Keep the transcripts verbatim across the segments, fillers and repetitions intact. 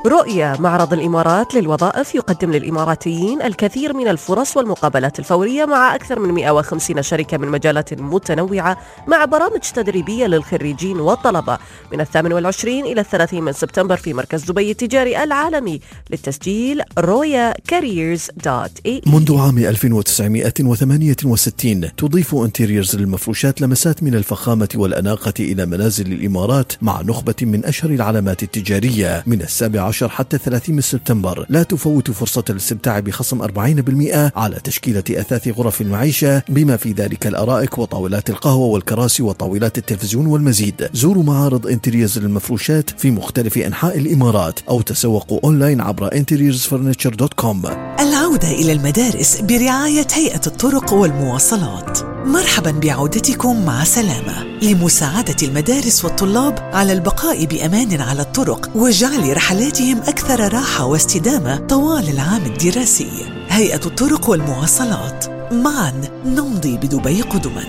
رؤية معرض الإمارات للوظائف يقدم للإماراتيين الكثير من الفرص والمقابلات الفورية مع أكثر من مئة وخمسين شركة من مجالات متنوعة، مع برامج تدريبية للخريجين والطلبة من الثامن والعشرين إلى الثلاثين من سبتمبر في مركز دبي التجاري العالمي. للتسجيل رويا كاريرز دوت اي. منذ عام ألف وتسعمئة وثمانية وستين تضيف انتيريورز للمفروشات لمسات من الفخامة والأناقة إلى منازل الإمارات مع نخبة من أشهر العلامات التجارية. من السابع عشر حتى ثلاثين من سبتمبر لا تفوت فرصة الاستمتاع بخصم أربعين بالمئة على تشكيلة أثاث غرف المعيشة، بما في ذلك الأرائك وطاولات القهوة والكراسي وطاولات التلفزيون والمزيد. زوروا معارض انتيريورز للمفروشات في مختلف أنحاء الإمارات أو تسوقوا أونلاين عبر انتيريورز فرنتشر دوت كوم. العودة إلى المدارس برعاية هيئة الطرق والمواصلات. مرحبا بعودتكم مع سلامة، لمساعدة المدارس والطلاب على البقاء بأمان على الطرق وجعل رحلاتهم أكثر راحة واستدامة طوال العام الدراسي. هيئة الطرق والمواصلات، معا نمضي بدبي قدما.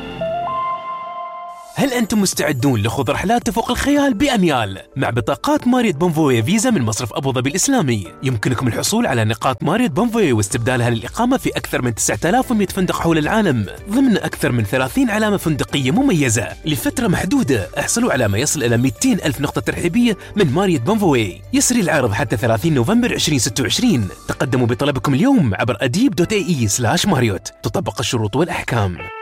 هل أنتم مستعدون لخوض رحلات تفوق الخيال بأميال؟ مع بطاقات ماريوت بونفوي فيزا من مصرف أبو ظبي الإسلامي يمكنكم الحصول على نقاط ماريوت بونفوي واستبدالها للإقامة في أكثر من تسعة آلاف ومئة فندق حول العالم ضمن أكثر من ثلاثين علامة فندقية مميزة لفترة محدودة. احصلوا على ما يصل إلى مئتين ألف نقطة ترحيبية من ماريوت بونفوي. يسري العرض حتى ثلاثين نوفمبر ألفين وستة وعشرين. تقدموا بطلبكم اليوم عبر أديب دوت اي سلاش ماريوت. تطبق الشروط والأحكام.